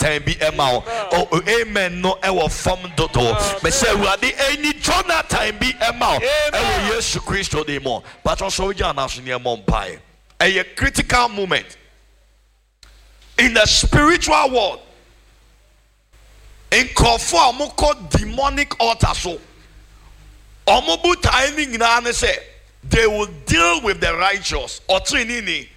Jonathan be Emma. Oh, amen. No, our fam dodo. Me say we are the any Jonathan be Emma. Oh, yes, Christ demo. But also, Jana Senior Mompai. A critical moment in the spiritual world. In Kofa, Moko demonic altar. So, Omobu timing na say they will deal with the righteous or trinini